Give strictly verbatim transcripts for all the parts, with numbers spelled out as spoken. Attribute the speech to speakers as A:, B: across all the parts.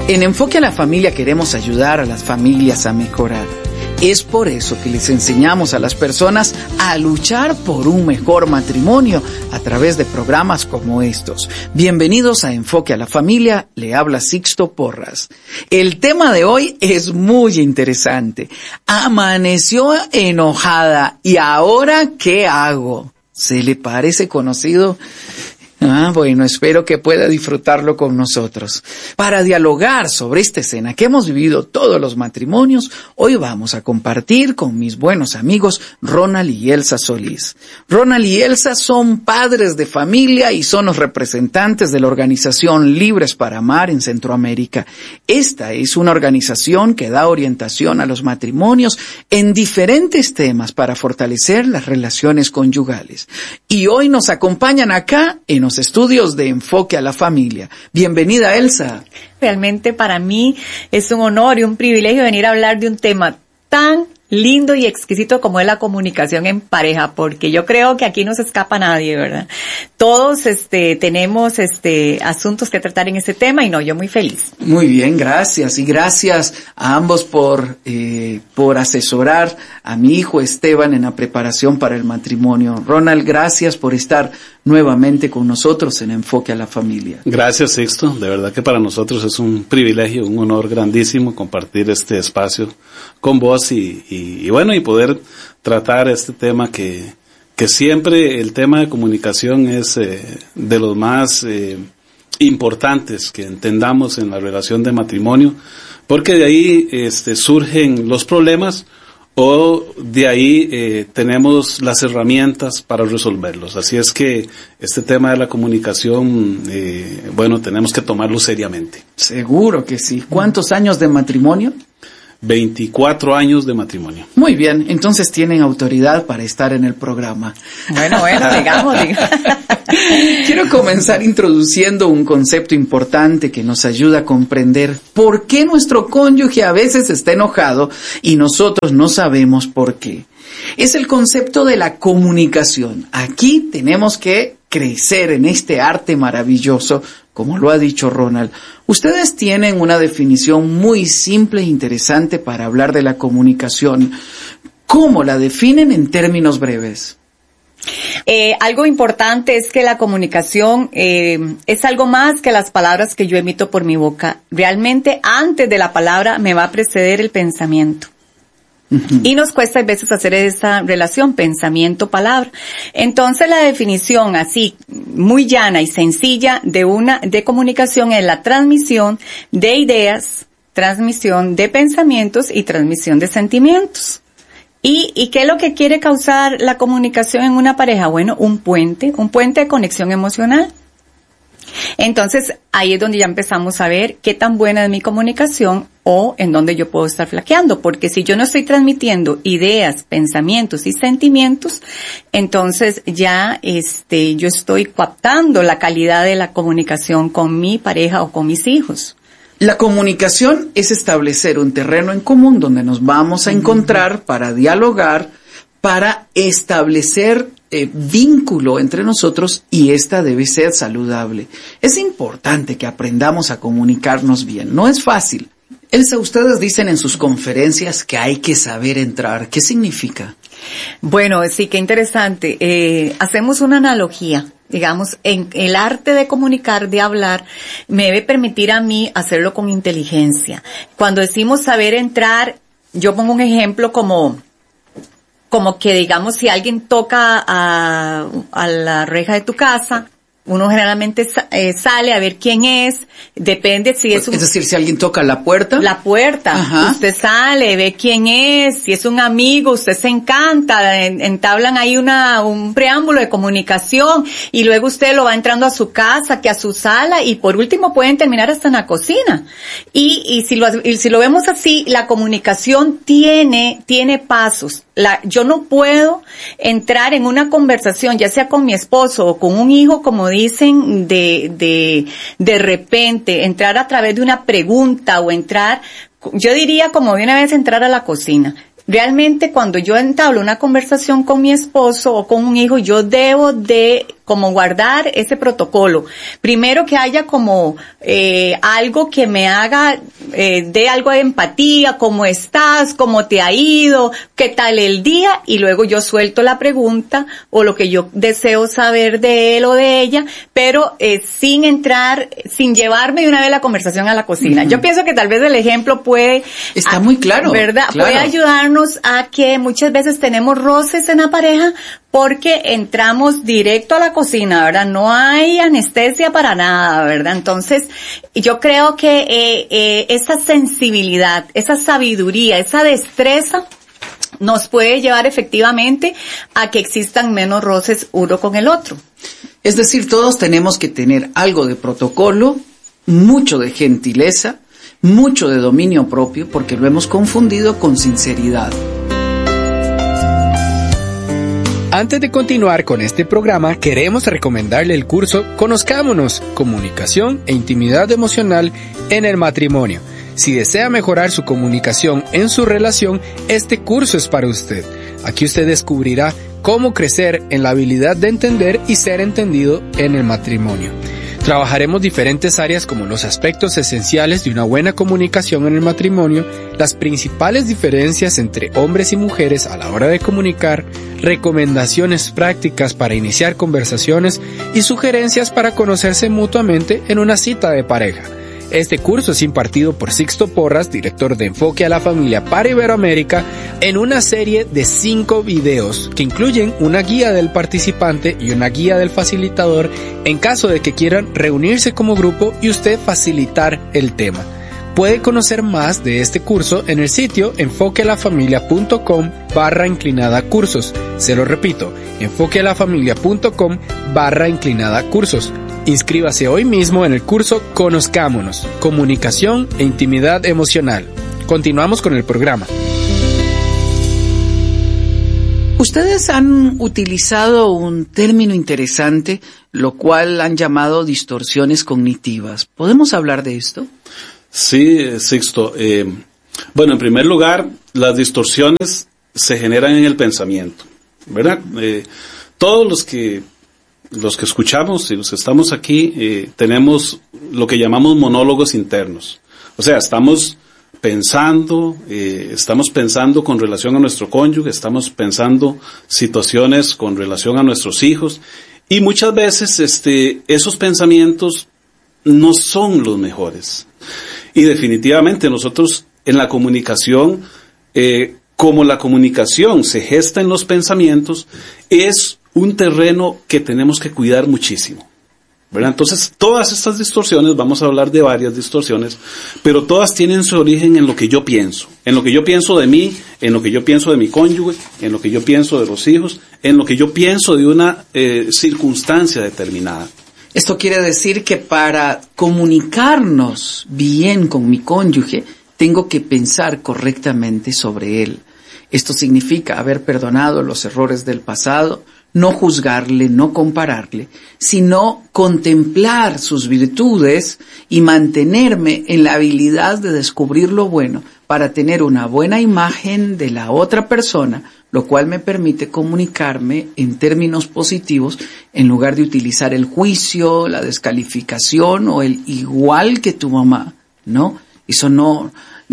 A: En Enfoque a la Familia queremos ayudar a las familias a mejorar. Es por eso que les enseñamos a las personas a luchar por un mejor matrimonio a través de programas como estos. Bienvenidos a Enfoque a la Familia, le habla Sixto Porras. El tema de hoy es muy interesante. Amaneció enojada y ahora ¿qué hago? ¿Se le parece conocido? Ah, bueno, espero que pueda disfrutarlo con nosotros. Para dialogar sobre esta escena que hemos vivido todos los matrimonios, hoy vamos a compartir con mis buenos amigos Ronald y Elsa Solís. Ronald y Elsa son padres de familia y son los representantes de la organización Libres para Amar en Centroamérica. Esta es una organización que da orientación a los matrimonios en diferentes temas para fortalecer las relaciones conyugales. Y hoy nos acompañan acá en los estudios de Enfoque a la Familia. Bienvenida, Elsa.
B: Realmente para mí es un honor y un privilegio venir a hablar de un tema tan lindo y exquisito como es la comunicación en pareja, porque yo creo que aquí no se escapa nadie, ¿verdad? Todos este tenemos este asuntos que tratar en este tema y no, yo muy feliz.
A: Muy bien, gracias. Y gracias a ambos por eh, por asesorar a mi hijo Esteban en la preparación para el matrimonio. Ronald, gracias por estar nuevamente con nosotros en Enfoque a la Familia.
C: Gracias, Sixto. De verdad que para nosotros es un privilegio, un honor grandísimo compartir este espacio con vos y, y, y bueno, y poder tratar este tema que, que siempre el tema de comunicación es eh, de los más eh, importantes que entendamos en la relación de matrimonio, porque de ahí este, surgen los problemas o de ahí eh, tenemos las herramientas para resolverlos. Así es que este tema de la comunicación, eh, bueno, tenemos que tomarlo seriamente.
A: Seguro que sí. ¿Cuántos años de matrimonio?
C: veinticuatro años de matrimonio.
A: Muy bien, entonces tienen autoridad para estar en el programa.
B: Bueno, bueno, digamos, digamos.
A: Quiero comenzar introduciendo un concepto importante que nos ayuda a comprender por qué nuestro cónyuge a veces está enojado y nosotros no sabemos por qué. Es el concepto de la comunicación. Aquí tenemos que crecer en este arte maravilloso, como lo ha dicho Ronald. Ustedes tienen una definición muy simple e interesante para hablar de la comunicación. ¿Cómo la definen en términos breves?
B: Eh, algo importante es que la comunicación eh, es algo más que las palabras que yo emito por mi boca. Realmente antes de la palabra me va a preceder el pensamiento. Uh-huh. Y nos cuesta a veces hacer esa relación pensamiento-palabra. Entonces la definición así, muy llana y sencilla de una de comunicación es la transmisión de ideas, transmisión de pensamientos y transmisión de sentimientos. ¿Y, y qué es lo que quiere causar la comunicación en una pareja? Bueno, un puente, un puente de conexión emocional. Entonces, ahí es donde ya empezamos a ver qué tan buena es mi comunicación o en dónde yo puedo estar flaqueando, porque si yo no estoy transmitiendo ideas, pensamientos y sentimientos, entonces ya este yo estoy captando la calidad de la comunicación con mi pareja o con mis hijos.
A: La comunicación es establecer un terreno en común donde nos vamos a encontrar para dialogar, para establecer eh, vínculo entre nosotros y esta debe ser saludable. Es importante que aprendamos a comunicarnos bien. No es fácil. Elsa, ustedes dicen en sus conferencias que hay que saber entrar. ¿Qué significa?
B: Bueno, sí, qué interesante. Eh, hacemos una analogía. Digamos, en el arte de comunicar, de hablar, me debe permitir a mí hacerlo con inteligencia. Cuando decimos saber entrar, yo pongo un ejemplo como, como que digamos si alguien toca a, a la reja de tu casa, uno generalmente eh, sale a ver quién es, depende si es un...
A: Es decir, si alguien toca la puerta.
B: La puerta. Ajá. Usted sale, ve quién es, si es un amigo, usted se encanta, en, entablan ahí una un preámbulo de comunicación y luego usted lo va entrando a su casa, que a su sala y por último pueden terminar hasta en la cocina. Y, y si lo, y si lo vemos así, la comunicación tiene, tiene pasos. La, yo no puedo entrar en una conversación, ya sea con mi esposo o con un hijo, como dicen, de, de, de repente, entrar a través de una pregunta o entrar, yo diría como de una vez entrar a la cocina. Realmente cuando yo entablo una conversación con mi esposo o con un hijo, yo debo de como guardar ese protocolo. Primero que haya como eh, algo que me haga, eh, de algo de empatía, cómo estás, cómo te ha ido, qué tal el día, y luego yo suelto la pregunta o lo que yo deseo saber de él o de ella, pero eh, sin entrar, sin llevarme de una vez la conversación a la cocina. Uh-huh. Yo pienso que tal vez el ejemplo puede...
A: Está a, muy claro.
B: ¿Verdad? Claro. Puede ayudarnos a que muchas veces tenemos roces en la pareja porque entramos directo a la cocina, ¿verdad? No hay anestesia para nada, ¿verdad? Entonces, yo creo que eh, eh, esa sensibilidad, esa sabiduría, esa destreza nos puede llevar efectivamente a que existan menos roces uno con el otro.
A: Es decir, todos tenemos que tener algo de protocolo, mucho de gentileza, mucho de dominio propio, porque lo hemos confundido con sinceridad.
D: Antes de continuar con este programa, queremos recomendarle el curso Conozcámonos, Comunicación e Intimidad Emocional en el Matrimonio. Si desea mejorar su comunicación en su relación, este curso es para usted. Aquí usted descubrirá cómo crecer en la habilidad de entender y ser entendido en el matrimonio. Trabajaremos diferentes áreas como los aspectos esenciales de una buena comunicación en el matrimonio, las principales diferencias entre hombres y mujeres a la hora de comunicar, recomendaciones prácticas para iniciar conversaciones y sugerencias para conocerse mutuamente en una cita de pareja. Este curso es impartido por Sixto Porras, director de Enfoque a la Familia para Iberoamérica, en una serie de cinco videos que incluyen una guía del participante y una guía del facilitador en caso de que quieran reunirse como grupo y usted facilitar el tema. Puede conocer más de este curso en el sitio enfoquealafamilia.com barra inclinada cursos. Se lo repito, enfoquealafamilia.com barra inclinada cursos. Inscríbase hoy mismo en el curso Conozcámonos, Comunicación e Intimidad Emocional. Continuamos con el programa.
A: Ustedes han utilizado un término interesante, lo cual han llamado distorsiones cognitivas. ¿Podemos hablar de esto?
C: Sí, Sixto. Eh, bueno, en primer lugar, las distorsiones se generan en el pensamiento, ¿verdad? Eh, todos los que los que escuchamos y los que estamos aquí eh, tenemos lo que llamamos monólogos internos. O sea, estamos pensando, eh, estamos pensando con relación a nuestro cónyuge, estamos pensando situaciones con relación a nuestros hijos, y muchas veces este, esos pensamientos no son los mejores. Y definitivamente nosotros en la comunicación, eh, como la comunicación se gesta en los pensamientos, es un terreno que tenemos que cuidar muchísimo, ¿verdad? Entonces, todas estas distorsiones, vamos a hablar de varias distorsiones, pero todas tienen su origen en lo que yo pienso, en lo que yo pienso de mí, en lo que yo pienso de mi cónyuge, en lo que yo pienso de los hijos, en lo que yo pienso de una eh, circunstancia determinada.
A: Esto quiere decir que para comunicarnos bien con mi cónyuge, tengo que pensar correctamente sobre él. Esto significa haber perdonado los errores del pasado, no juzgarle, no compararle, sino contemplar sus virtudes y mantenerme en la habilidad de descubrir lo bueno para tener una buena imagen de la otra persona, lo cual me permite comunicarme en términos positivos en lugar de utilizar el juicio, la descalificación o el igual que tu mamá, ¿no? Eso no,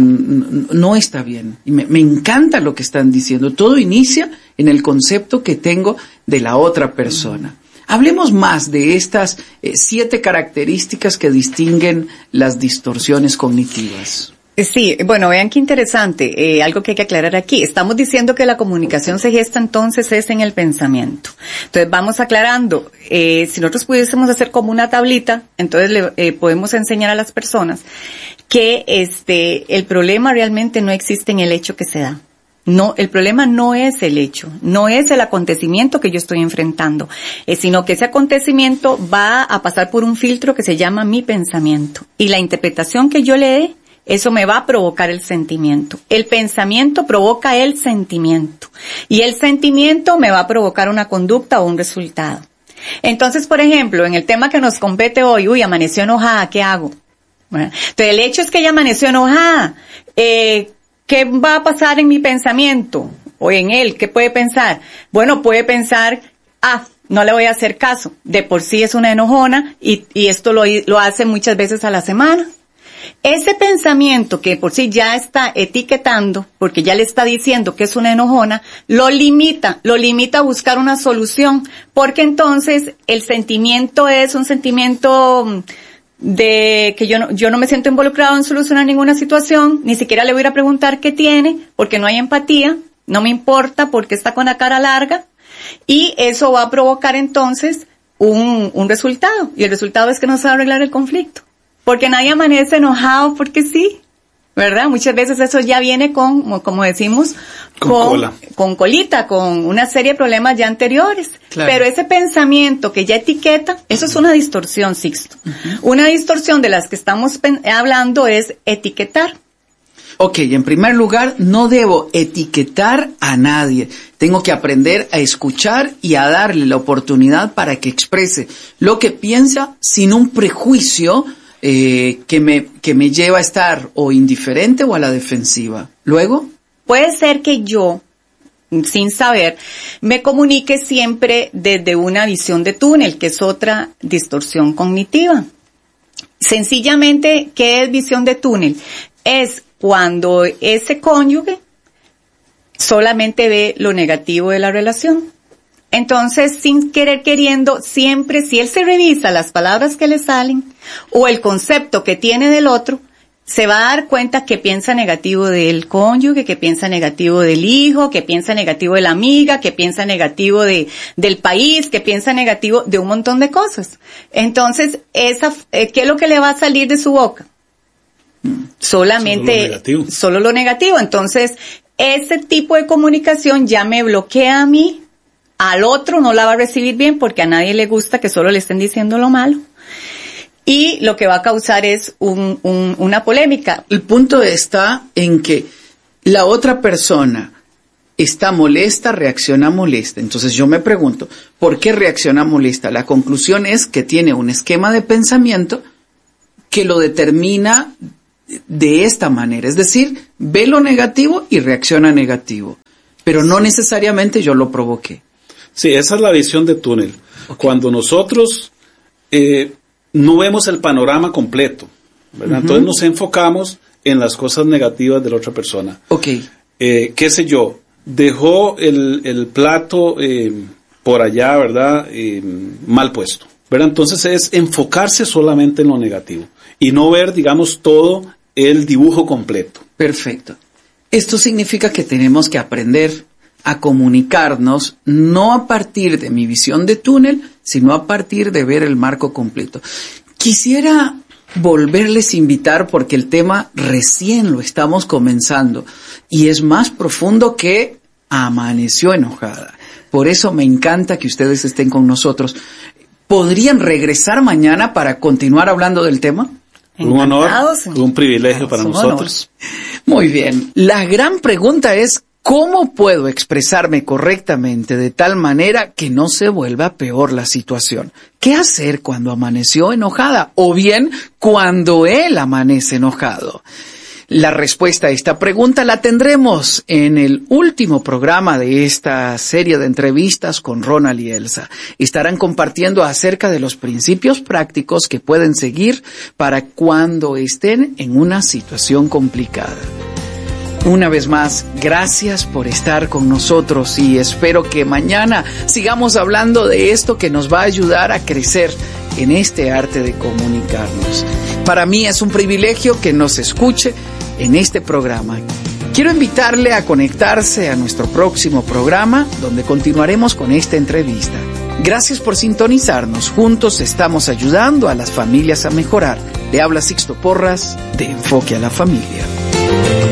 A: no está bien. Y me, me encanta lo que están diciendo. Todo inicia en el concepto que tengo de la otra persona. Hablemos más de estas eh, siete características que distinguen las distorsiones cognitivas.
B: Sí, bueno, vean qué interesante, eh, algo que hay que aclarar aquí. Estamos diciendo que la comunicación se gesta entonces es en el pensamiento. Entonces vamos aclarando, eh, si nosotros pudiésemos hacer como una tablita, entonces le eh, podemos enseñar a las personas que este el problema realmente no existe en el hecho que se da. No, el problema no es el hecho, no es el acontecimiento que yo estoy enfrentando, eh, sino que ese acontecimiento va a pasar por un filtro que se llama mi pensamiento. Y la interpretación que yo le dé, eso me va a provocar el sentimiento. El pensamiento provoca el sentimiento. Y el sentimiento me va a provocar una conducta o un resultado. Entonces, por ejemplo, en el tema que nos compete hoy, uy, amaneció enojada, ¿qué hago? Bueno, entonces, el hecho es que ella amaneció enojada. Eh, ¿qué va a pasar en mi pensamiento? O en él, ¿qué puede pensar? Bueno, puede pensar, ah, no le voy a hacer caso. De por sí es una enojona y, y esto lo, lo hace muchas veces a la semana. Ese pensamiento que por sí ya está etiquetando, porque ya le está diciendo que es una enojona, lo limita, lo limita a buscar una solución, porque entonces el sentimiento es un sentimiento de que yo no, yo no me siento involucrado en solucionar ninguna situación, ni siquiera le voy a ir a preguntar qué tiene, porque no hay empatía, no me importa porque está con la cara larga, y eso va a provocar entonces un, un resultado, y el resultado es que no se va a arreglar el conflicto. Porque nadie amanece enojado porque sí, ¿verdad? Muchas veces eso ya viene con, como decimos,
C: con, con, cola.
B: con colita, con una serie de problemas ya anteriores. Claro. Pero ese pensamiento que ya etiqueta, eso es una distorsión, Sixto. Uh-huh. Una distorsión de las que estamos hablando es etiquetar.
A: Ok, en primer lugar, no debo etiquetar a nadie. Tengo que aprender a escuchar y a darle la oportunidad para que exprese lo que piensa sin un prejuicio Eh, que me que me lleva a estar o indiferente o a la defensiva. Luego,
B: puede ser que yo, sin saber, me comunique siempre desde una visión de túnel, que es otra distorsión cognitiva. Sencillamente, ¿qué es visión de túnel? Es cuando ese cónyuge solamente ve lo negativo de la relación. Entonces, sin querer queriendo, siempre, si él se revisa las palabras que le salen o el concepto que tiene del otro, se va a dar cuenta que piensa negativo del cónyuge, que piensa negativo del hijo, que piensa negativo de la amiga, que piensa negativo de, del país, que piensa negativo de un montón de cosas. Entonces, esa, ¿qué es lo que le va a salir de su boca? Solamente, solo lo negativo. Solo lo negativo. Entonces, ese tipo de comunicación ya me bloquea a mí. Al otro no la va a recibir bien porque a nadie le gusta que solo le estén diciendo lo malo. Y lo que va a causar es un, un, una polémica.
A: El punto está en que la otra persona está molesta, reacciona molesta. Entonces yo me pregunto, ¿por qué reacciona molesta? La conclusión es que tiene un esquema de pensamiento que lo determina de esta manera. Es decir, ve lo negativo y reacciona negativo. Pero no necesariamente yo lo provoqué.
C: Sí, esa es la visión de túnel. Okay. Cuando nosotros eh, no vemos el panorama completo, ¿verdad? Uh-huh. Entonces nos enfocamos en las cosas negativas de la otra persona.
A: Okay.
C: Eh, qué sé yo, dejó el, el plato eh, por allá, ¿verdad? Eh, mal puesto, ¿verdad? Entonces es enfocarse solamente en lo negativo y no ver, digamos, todo el dibujo completo.
A: Perfecto. Esto significa que tenemos que aprender a comunicarnos no a partir de mi visión de túnel, sino a partir de ver el marco completo. Quisiera volverles a invitar porque el tema recién lo estamos comenzando y es más profundo que amaneció enojada. Por eso me encanta que ustedes estén con nosotros. ¿Podrían regresar mañana para continuar hablando del tema?
C: Un honor, un privilegio para nosotros.
A: Muy bien. La gran pregunta es, ¿cómo puedo expresarme correctamente de tal manera que no se vuelva peor la situación? ¿Qué hacer cuando amaneció enojada? O bien, cuando él amanece enojado. La respuesta a esta pregunta la tendremos en el último programa de esta serie de entrevistas con Ronald y Elsa. Estarán compartiendo acerca de los principios prácticos que pueden seguir para cuando estén en una situación complicada. Una vez más, gracias por estar con nosotros y espero que mañana sigamos hablando de esto que nos va a ayudar a crecer en este arte de comunicarnos. Para mí es un privilegio que nos escuche en este programa. Quiero invitarle a conectarse a nuestro próximo programa donde continuaremos con esta entrevista. Gracias por sintonizarnos. Juntos estamos ayudando a las familias a mejorar. Le habla Sixto Porras de Enfoque a la Familia.